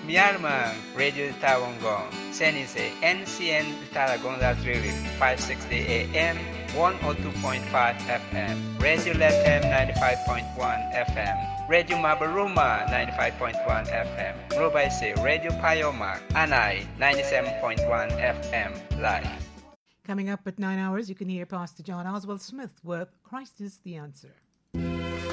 Myanmar, Radio Tawangong, Senise, NCN Taragonga Trill, 560 AM, 102.5 FM, Radio Lethem 95.1 FM, Radio Mabaruma 95.1 FM, Robaise, Radio Payoma, Anai 97.1 FM, live. Coming up at 9 hours, you can hear Pastor John Oswald Smith with Christ is the Answer.